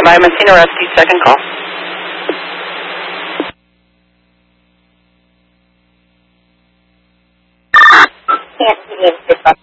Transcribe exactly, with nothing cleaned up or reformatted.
Nearby Messina Rescue, second call. Can't see the